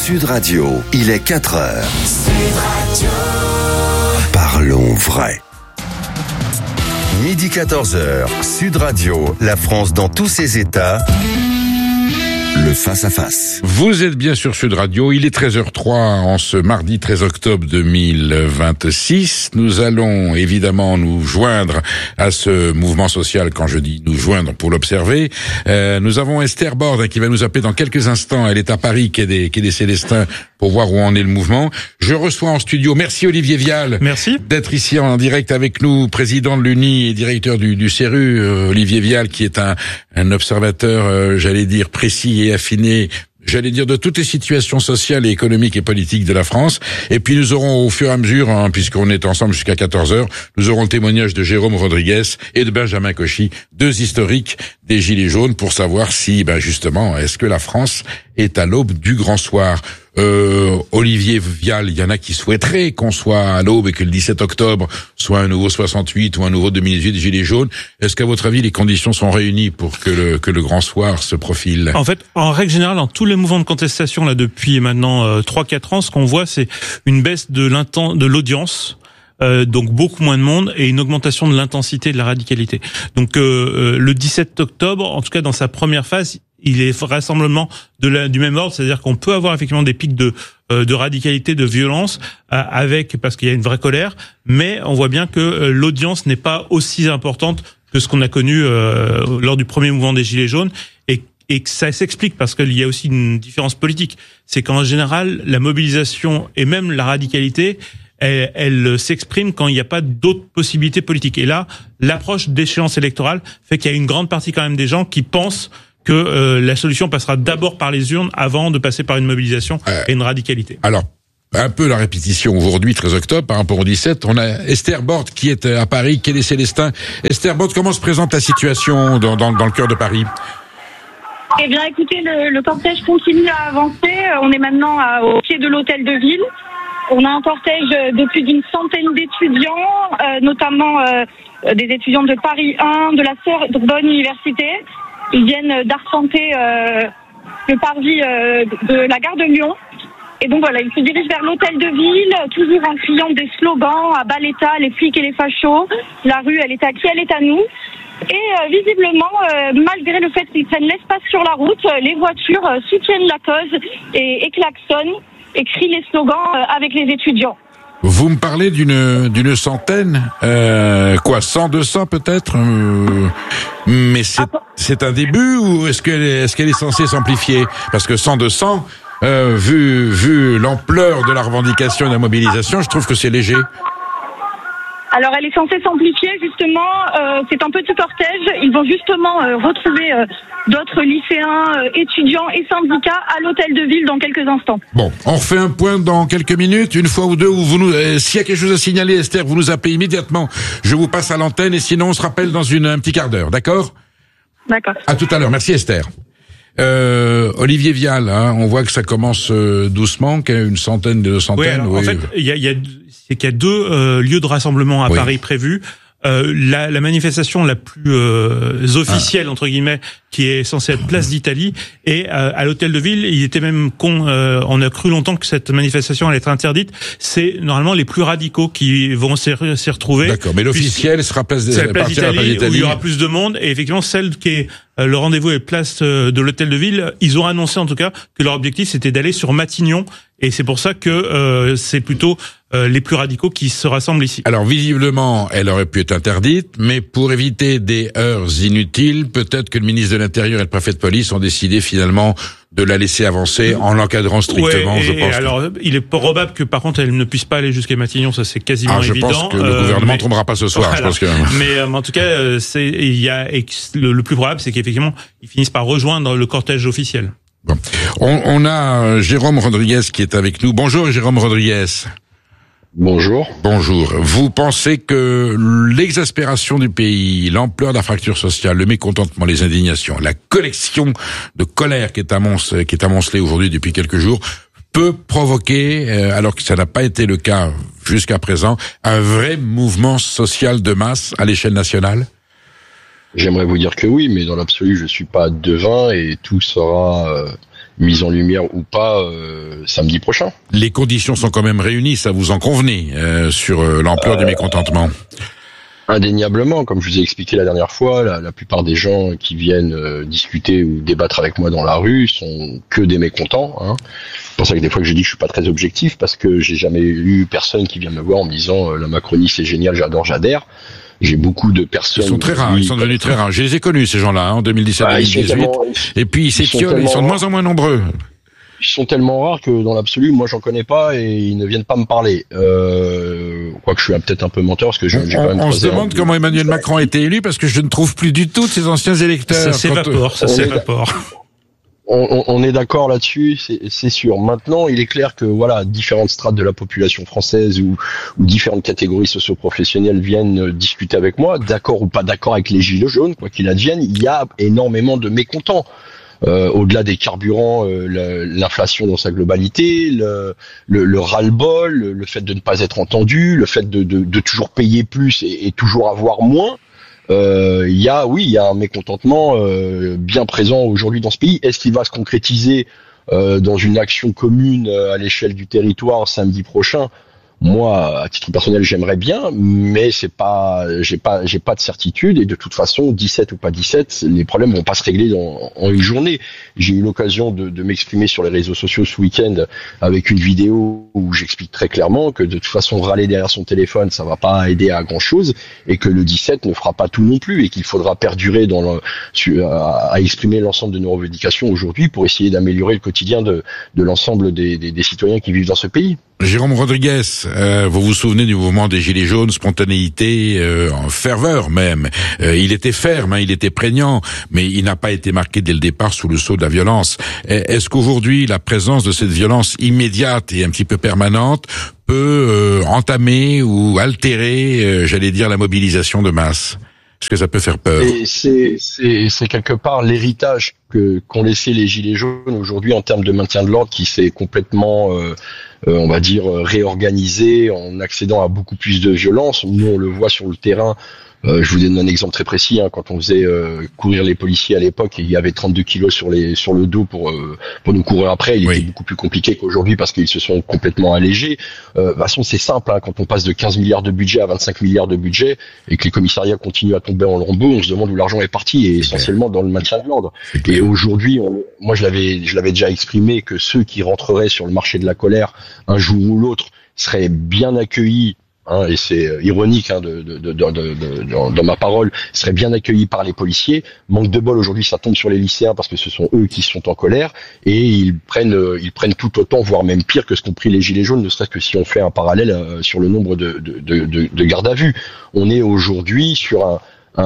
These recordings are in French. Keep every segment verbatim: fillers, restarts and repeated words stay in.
Sud Radio, il est quatre heures. Sud Radio. Parlons vrai. Midi quatorze heures, Sud Radio, la France dans tous ses états. Le face-à-face. Vous êtes bien sur Sud Radio, il est treize heures zéro trois en ce mardi treize octobre deux mille vingt-six. Nous allons évidemment nous joindre à ce mouvement social, quand je dis nous joindre pour l'observer. Euh, nous avons Esther Borde qui va nous appeler dans quelques instants. Elle est à Paris, quai des, quai des Célestins, pour voir où en est le mouvement. Je reçois en studio, merci Olivier Vial. Merci. D'être ici en direct avec nous, président de l'U N I et directeur du, du C E R U, euh, Olivier Vial, qui est un, un observateur, euh, j'allais dire, précis et affiné, j'allais dire, de toutes les situations sociales et économiques et politiques de la France. Et puis nous aurons au fur et à mesure, hein, puisqu'on est ensemble jusqu'à quatorze heures, nous aurons le témoignage de Jérôme Rodriguez et de Benjamin Cauchy, deux historiques des Gilets jaunes, pour savoir si, ben justement, est-ce que la France est à l'aube du grand soir. Euh, Olivier Vial, il y en a qui souhaiteraient qu'on soit à l'aube et que le dix-sept octobre soit un nouveau soixante-huit ou un nouveau deux mille dix-huit des Gilets jaunes. Est-ce qu'à votre avis, les conditions sont réunies pour que le, que le grand soir se profile? En fait, en règle générale, dans tous les mouvements de contestation, là, depuis maintenant euh, trois quatre ans, ce qu'on voit, c'est une baisse de l'inten- de l'audience. Euh, donc beaucoup moins de monde et une augmentation de l'intensité de la radicalité. Donc euh, euh, le dix-sept octobre, en tout cas dans sa première phase, il est vraisemblablement de la, du même ordre, c'est-à-dire qu'on peut avoir effectivement des pics de euh, de radicalité, de violence, euh, avec parce qu'il y a une vraie colère, mais on voit bien que euh, l'audience n'est pas aussi importante que ce qu'on a connu euh, lors du premier mouvement des Gilets jaunes, et et que ça s'explique parce qu'il y a aussi une différence politique. C'est qu'en général, la mobilisation et même la radicalité, Elle, elle s'exprime quand il n'y a pas d'autres possibilités politiques. Et là, l'approche d'échéance électorale fait qu'il y a une grande partie quand même des gens qui pensent que euh, la solution passera d'abord par les urnes avant de passer par une mobilisation euh, et une radicalité. Alors, un peu la répétition aujourd'hui, treize octobre, par rapport au dix-sept. On a Esther Borde qui est à Paris, quai des Célestins. Esther Borde, comment se présente la situation dans, dans, dans le cœur de Paris ? Eh bien, écoutez, le, le cortège continue à avancer. On est maintenant à, au pied de l'hôtel de ville. On a un cortège de plus d'une centaine d'étudiants, euh, notamment euh, des étudiants de Paris un, de la Sorbonne Université. Ils viennent d'arpenter euh, le parvis euh, de la gare de Lyon. Et donc voilà, ils se dirigent vers l'hôtel de ville, toujours en criant des slogans à bas l'État, les flics et les fachos. La rue, elle est à qui, elle est à nous. Et euh, visiblement, euh, malgré le fait qu'ils prennent l'espace sur la route, les voitures euh, soutiennent la cause et, et klaxonnent. Écrit les slogans euh, avec les étudiants. Vous me parlez d'une d'une centaine, euh, quoi, cent, deux cents peut-être, euh, mais c'est ah, c'est un début ou est-ce qu'elle est, est-ce qu'elle est censée s'amplifier? Parce que cent, deux cents, euh, vu vu l'ampleur de la revendication et de la mobilisation, je trouve que c'est léger. Alors elle est censée s'amplifier justement, euh, c'est un petit cortège, ils vont justement euh, retrouver euh, d'autres lycéens, euh, étudiants et syndicats à l'hôtel de ville dans quelques instants. Bon, on refait un point dans quelques minutes, une fois ou deux, où vous nous, euh, s'il y a quelque chose à signaler, Esther, vous nous appelez immédiatement, je vous passe à l'antenne et sinon on se rappelle dans une, un petit quart d'heure, d'accord? D'accord. À tout à l'heure, merci Esther. Euh, Olivier Vial, hein, on voit que ça commence euh, doucement, qu'il y a une centaine, deux centaines. Oui, alors, oui. en fait, il y a, il y a, c'est qu'il y a deux euh, lieux de rassemblement à oui. Paris prévus. Euh, la, la manifestation la plus euh, officielle ah. entre guillemets, qui est censée être place d'Italie, et euh, à l'hôtel de ville, il était même con. Euh, on a cru longtemps que cette manifestation allait être interdite. C'est normalement les plus radicaux qui vont s'y, s'y retrouver. D'accord, mais l'officiel sera place, de, c'est la place d'Italie, place d'Italie, où il y aura plus de monde. Et effectivement, celle qui est euh, le rendez-vous est place euh, de l'hôtel de ville. Ils ont annoncé en tout cas que leur objectif c'était d'aller sur Matignon, et c'est pour ça que euh, c'est plutôt Euh, les plus radicaux qui se rassemblent ici. Alors visiblement, elle aurait pu être interdite, mais pour éviter des heurts inutiles, peut-être que le ministre de l'Intérieur et le préfet de police ont décidé finalement de la laisser avancer en l'encadrant strictement, ouais, et, je pense. Alors, que... il est probable que par contre, elle ne puisse pas aller jusqu'à Matignon, ça c'est quasiment ah, je évident. Je pense que le euh, gouvernement ne mais... tombera pas ce soir. Voilà. Je pense que... Mais euh, en tout cas, c'est il y a le, le plus probable, c'est qu'effectivement, ils finissent par rejoindre le cortège officiel. Bon, on, on a Jérôme Rodriguez qui est avec nous. Bonjour Jérôme Rodriguez. Bonjour. Bonjour. Vous pensez que l'exaspération du pays, l'ampleur de la fracture sociale, le mécontentement, les indignations, la collection de colère qui est amoncelée, qui est amoncelée aujourd'hui depuis quelques jours, peut provoquer, euh, alors que ça n'a pas été le cas jusqu'à présent, un vrai mouvement social de masse à l'échelle nationale? J'aimerais vous dire que oui, mais dans l'absolu, je suis pas devin et tout sera euh, mise en lumière ou pas euh, samedi prochain. Les conditions sont quand même réunies, ça vous en convenez, euh, sur euh, l'ampleur euh, du mécontentement? Indéniablement, comme je vous ai expliqué la dernière fois, la, la plupart des gens qui viennent euh, discuter ou débattre avec moi dans la rue sont que des mécontents. Hein. C'est pour ça que des fois que je dis que je suis pas très objectif, parce que j'ai jamais eu personne qui vient me voir en me disant euh, la Macronie c'est génial, j'adore, j'adhère. J'ai beaucoup de personnes. Ils sont très rares, ils sont devenus très rares. Je les ai connus ces gens-là hein, en deux mille dix-sept deux mille dix-huit. Et puis ils s'étiolent, ils sont de moins en moins nombreux. Ils sont tellement rares que dans l'absolu, moi j'en connais pas et ils ne viennent pas me parler. Euh, quoique je suis peut-être un peu menteur parce que j'ai quand même. On se demande comment Emmanuel Macron a été élu parce que je ne trouve plus du tout de ses anciens électeurs. Ça s'évapore, ça s'évapore. On, on, on est d'accord là-dessus, c'est, c'est sûr. Maintenant, il est clair que voilà, différentes strates de la population française ou, ou différentes catégories socio-professionnelles viennent discuter avec moi, d'accord ou pas d'accord avec les gilets jaunes, quoi qu'il advienne. Il y a énormément de mécontents. Euh, au-delà des carburants, euh, le, l'inflation dans sa globalité, le, le, le ras-le-bol, le, le fait de ne pas être entendu, le fait de, de, de toujours payer plus et, et toujours avoir moins. Euh, il y a, oui, il y a un mécontentement euh, bien présent aujourd'hui dans ce pays. Est-ce qu'il va se concrétiser euh, dans une action commune euh, à l'échelle du territoire samedi prochain? Moi, à titre personnel, j'aimerais bien, mais c'est pas, j'ai pas, j'ai pas de certitude. Et de toute façon, dix-sept ou pas dix-sept, les problèmes vont pas se régler dans, en une journée. J'ai eu l'occasion de, de m'exprimer sur les réseaux sociaux ce week-end avec une vidéo où j'explique très clairement que de toute façon, râler derrière son téléphone, ça va pas aider à grand chose, et que le dix-sept ne fera pas tout non plus, et qu'il faudra perdurer dans le, à, à exprimer l'ensemble de nos revendications aujourd'hui pour essayer d'améliorer le quotidien de, de l'ensemble des, des, des citoyens qui vivent dans ce pays. Jérôme Rodriguez, euh, vous vous souvenez du mouvement des Gilets jaunes, spontanéité, euh, en ferveur même. Euh, il était ferme, hein, il était prégnant, mais il n'a pas été marqué dès le départ sous le sceau de la violence. Est-ce qu'aujourd'hui, la présence de cette violence immédiate et un petit peu permanente peut euh, entamer ou altérer, euh, j'allais dire, la mobilisation de masse? Est-ce que ça peut faire peur? Et c'est, c'est, c'est quelque part l'héritage que qu'ont laissé les Gilets jaunes aujourd'hui en termes de maintien de l'ordre, qui s'est complètement, euh, euh, on va dire, réorganisé en accédant à beaucoup plus de violence. Nous, on le voit sur le terrain. Euh, je vous donne un exemple très précis. Hein, quand on faisait euh, courir les policiers à l'époque, il y avait trente-deux kilos sur les sur le dos pour euh, pour nous courir après. Il oui. était beaucoup plus compliqué qu'aujourd'hui parce qu'ils se sont complètement allégés. Euh, de toute façon, c'est simple. Hein, quand on passe de quinze milliards de budget à vingt-cinq milliards de budget et que les commissariats continuent à tomber en lambeaux, on se demande où l'argent est parti, et essentiellement dans le maintien de l'ordre. Et aujourd'hui, on, moi, je l'avais je l'avais déjà exprimé que ceux qui rentreraient sur le marché de la colère un jour ou l'autre seraient bien accueillis. Hein, et c'est ironique hein, de, de, de, de, de, de, de, dans ma parole, serait bien accueilli par les policiers. Manque de bol, aujourd'hui, ça tombe sur les lycéens parce que ce sont eux qui sont en colère, et ils prennent, ils prennent tout autant, voire même pire que ce qu'ont pris les Gilets jaunes, ne serait-ce que si on fait un parallèle euh, sur le nombre de, de, de, de, de gardes à vue. On est aujourd'hui sur un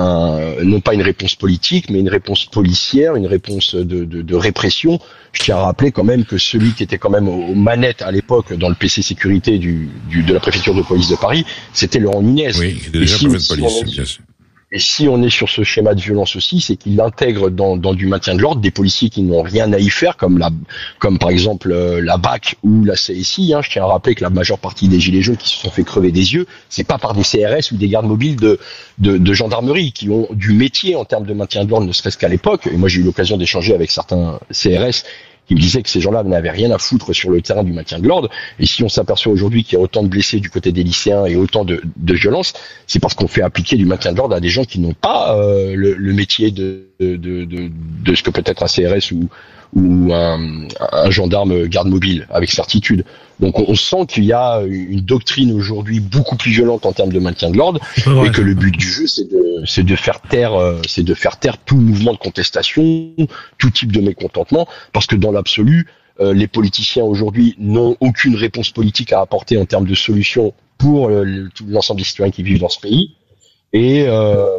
Un, non pas une réponse politique, mais une réponse policière, une réponse de, de, de répression. Je tiens à rappeler quand même que celui qui était quand même aux manettes à l'époque dans le P C sécurité du, du, de la préfecture de police de Paris, c'était Laurent Nunez. Oui, il était déjà si, préfet de si police, est, bien sûr. Et si on est sur ce schéma de violence aussi, c'est qu'il intègre dans, dans du maintien de l'ordre des policiers qui n'ont rien à y faire, comme la, comme par exemple euh, la B A C ou la C S I. Hein. Je tiens à rappeler que la majeure partie des gilets jaunes qui se sont fait crever des yeux, c'est pas par des C R S ou des gardes mobiles de, de, de gendarmerie qui ont du métier en termes de maintien de l'ordre, ne serait-ce qu'à l'époque. Et moi, j'ai eu l'occasion d'échanger avec certains C R S qui me disaient que ces gens-là n'avaient rien à foutre sur le terrain du maintien de l'ordre. Et si on s'aperçoit aujourd'hui qu'il y a autant de blessés du côté des lycéens et autant de, de violence, c'est parce qu'on fait appliquer du maintien de l'ordre à des gens qui n'ont pas euh, le, le métier de, de, de, de, de ce que peut être un C R S ou, ou un, un gendarme garde mobile, avec certitude. Donc on, on sent qu'il y a une doctrine aujourd'hui beaucoup plus violente en termes de maintien de l'ordre, ouais, et que le but du jeu, c'est de, c'est de faire taire, euh, c'est de faire taire tout mouvement de contestation, tout type de mécontentement, parce que dans l'absolu, euh, les politiciens aujourd'hui n'ont aucune réponse politique à apporter en termes de solutions pour euh, tout l'ensemble des citoyens qui vivent dans ce pays, et euh,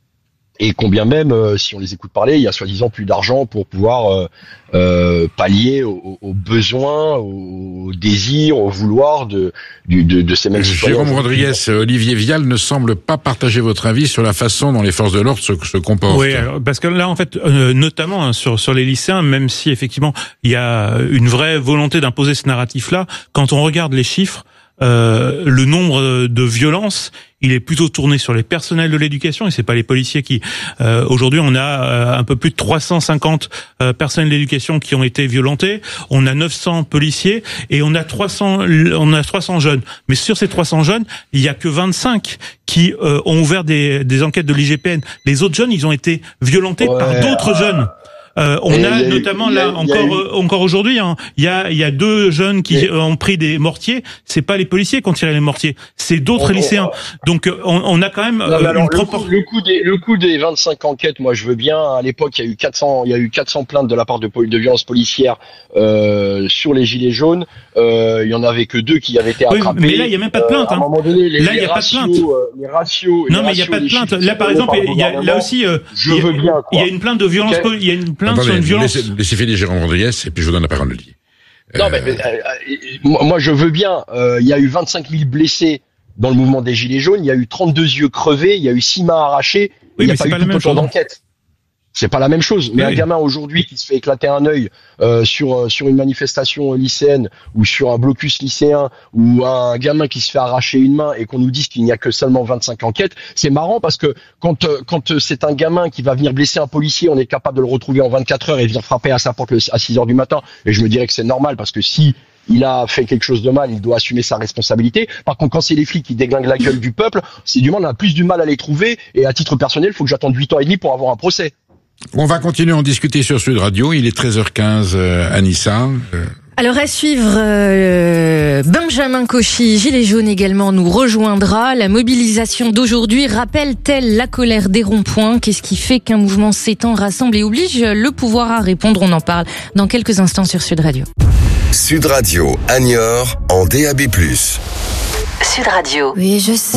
Et combien même, euh, si on les écoute parler, il y a soi-disant plus d'argent pour pouvoir euh, euh, pallier aux, aux besoins, aux désirs, au vouloir de, de, de, de ces mêmes citoyens. Jérôme Rodriguez, Olivier Vial ne semble pas partager votre avis sur la façon dont les forces de l'ordre se, se comportent. Oui, parce que là, en fait, euh, notamment hein, sur, sur les lycéens, même si effectivement il y a une vraie volonté d'imposer ce narratif-là, quand on regarde les chiffres, euh, le nombre de violences, il est plutôt tourné sur les personnels de l'éducation et c'est pas les policiers qui. Euh, aujourd'hui, on a euh, un peu plus de trois cent cinquante euh, personnels de l'éducation qui ont été violentés. On a neuf cents policiers et on a trois cents, on a trois cents jeunes. Mais sur ces trois cents jeunes, il y a que vingt-cinq qui euh, ont ouvert des, des enquêtes de l'I G P N. Les autres jeunes, ils ont été violentés ouais. par d'autres jeunes. Euh, on a, a eu, notamment là a, encore eu... encore aujourd'hui, hein, il y a il y a deux jeunes qui et... ont pris des mortiers. C'est pas les policiers qui ont tiré les mortiers, c'est d'autres on, lycéens. On... Donc on, on a quand même non, euh, une proportion. Le coup des le coup des vingt-cinq enquêtes, moi je veux bien. À l'époque, il y a eu quatre cents il y a eu quatre cents plaintes de la part de de violences policières euh, sur les gilets jaunes. Euh, il y en avait que deux qui avaient été attrapés. Oui, mais là il y a même pas de plainte. Euh, à un moment donné, les, là il y y a ratios, pas de plainte. Euh, les ratios. Non les mais il y a pas de plainte. Là par exemple, il y a là aussi. Euh, je veux bien. Il y a une plainte de violence. Okay. Il y a une plainte Attendez, sur une violence. Laissez, laissez finir Jérôme Rodriguez et puis je vous donne la parole, Olivier. Euh... Non mais, mais euh, euh, moi je veux bien. Euh, il y a eu vingt-cinq mille blessés dans le mouvement des gilets jaunes. Il y a eu trente-deux yeux crevés. Il y a eu six mains arrachées. Oui, il n'y a mais pas c'est eu pas la même chose d'enquête. C'est pas la même chose. Mais oui. un gamin aujourd'hui qui se fait éclater un œil euh, sur sur une manifestation lycéenne ou sur un blocus lycéen ou un gamin qui se fait arracher une main et qu'on nous dise qu'il n'y a que seulement vingt-cinq enquêtes, c'est marrant parce que quand quand c'est un gamin qui va venir blesser un policier, on est capable de le retrouver en vingt-quatre heures et venir frapper à sa porte à six heures du matin. Et je me dirais que c'est normal parce que si il a fait quelque chose de mal, il doit assumer sa responsabilité. Par contre, quand c'est les flics qui déglinguent la gueule du peuple, c'est du mal, on a plus du mal à les trouver. Et à titre personnel, il faut que j'attende huit ans et demi pour avoir un procès. On va continuer à en discuter sur Sud Radio. Il est treize heures quinze, euh, Anissa. Euh... Alors à suivre, euh, Benjamin Cauchy, Gilets jaunes également, nous rejoindra. La mobilisation d'aujourd'hui rappelle-t-elle la colère des ronds-points? Qu'est-ce qui fait qu'un mouvement s'étend, rassemble et oblige le pouvoir à répondre? On en parle dans quelques instants sur Sud Radio. Sud Radio, Niort, en D A B plus. Sud Radio. Oui, je sais.